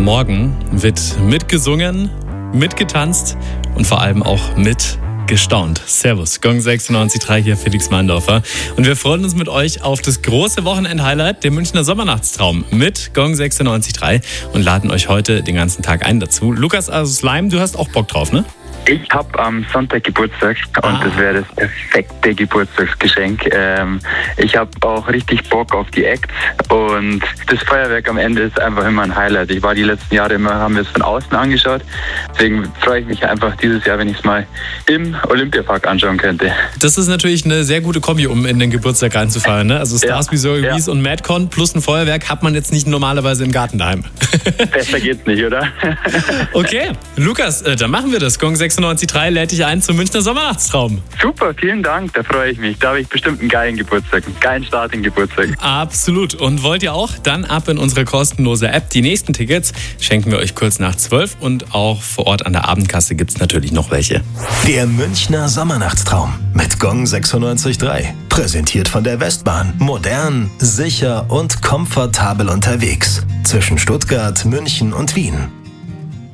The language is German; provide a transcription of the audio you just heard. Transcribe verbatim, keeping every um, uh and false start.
Morgen wird mitgesungen, mitgetanzt und vor allem auch mit gestaunt. Servus, Gong sechsundneunzig Komma drei, hier Felix Meindorfer. Und wir freuen uns mit euch auf das große Wochenend-Highlight, der Münchner Sommernachtstraum mit Gong sechsundneunzig Komma drei und laden euch heute den ganzen Tag ein dazu. Lukas aus Slime, du hast auch Bock drauf, ne? Ich habe am Sonntag Geburtstag und Ah. das wäre das perfekte Geburtstagsgeschenk. Ähm, ich habe auch richtig Bock auf die Acts und das Feuerwerk am Ende ist einfach immer ein Highlight. Ich war die letzten Jahre immer, haben wir es von außen angeschaut. Deswegen freue ich mich einfach dieses Jahr, wenn ich es mal im Olympiapark anschauen könnte. Das ist natürlich eine sehr gute Kombi, um in den Geburtstag reinzufahren, ne? Also Stars Ja, wie Zoe ja. Wies und Madcon plus ein Feuerwerk hat man jetzt nicht normalerweise im Garten daheim. Besser geht's nicht, oder? Okay, Lukas, äh, dann machen wir das. Gong sechsundneunzig Komma drei lädt dich ein zum Münchner Sommernachtstraum. Super, vielen Dank, da freue ich mich. Da habe ich bestimmt einen geilen Geburtstag, einen geilen Start in den Geburtstag. Absolut. Und wollt ihr auch? Dann ab in unsere kostenlose App. Die nächsten Tickets schenken wir euch kurz nach zwölf und auch vor Ort an der Abendkasse gibt es natürlich noch welche. Der Münchner Sommernachtstraum mit Gong sechsundneunzig Komma drei. Präsentiert von der Westbahn. Modern, sicher und komfortabel unterwegs. Zwischen Stuttgart, München und Wien.